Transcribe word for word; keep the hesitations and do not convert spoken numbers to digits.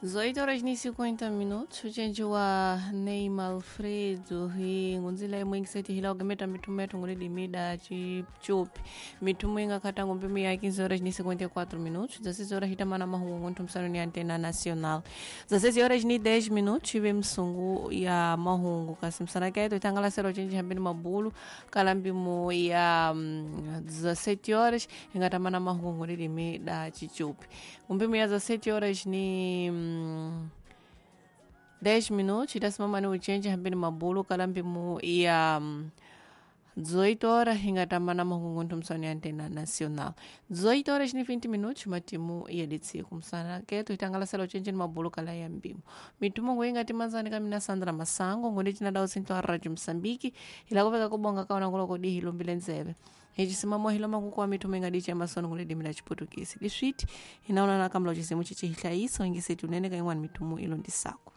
dezoito horas e cinquenta minutos, ujenji wa Neymar Alfredo hi ngunzila mwingi seti hila ugameta mitumu yetu ngulidi mida chupi mitumu inga kata ngumpimi ya quinze horas e cinquenta e quatro minutos, dezesseis horas hitamana mahungu nguntu msanu ni antena nacional, dezesseis horas ni dez minutos iwe msungu ya mahungu kasi msana keto itangala sero ujenji hambini mabulu kalambimu ya um, dezessete horas inga tamana mahungu ngulidi mida chupi ngumpimi ya dezessete horas ni um, dez minutos itasimama ni uchenji hambini mabulu kalambimu ya um, dezoito horas hingatamana mahunguntu msani antena nacional, dezoito horas ni vinte minutos matimu ya ditsiku msana keto itangala selo uchenji ni mabulu kala ya mbimu mitumu nguinga timanzani kamina Sandra Masango ngundi chinada usintu wa Radio Msambiki ila kufeka kubonga kawana ngulo kodi hilo mbile nzebe hichi simamo hilo makuku wa mitumu inga dichi ya masono ngule dimila chiputukisi diswiti inaona na kamla uchisimu chichi hila iso ingi seti unene kaingwa mitumu ilo ndisako